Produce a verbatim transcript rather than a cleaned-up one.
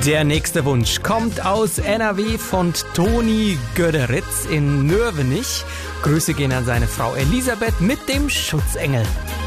Der nächste Wunsch kommt aus N R W von Toni Göderitz in Nörvenich. Grüße gehen an seine Frau Elisabeth mit dem Schutzengel.